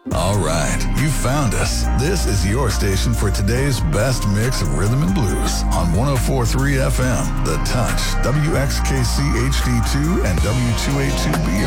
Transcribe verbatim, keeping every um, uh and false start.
All right, you found us. This is your station for today's best mix of rhythm and blues on one oh four point three F M, The Touch, W X K C H D two, and W two eighty-two B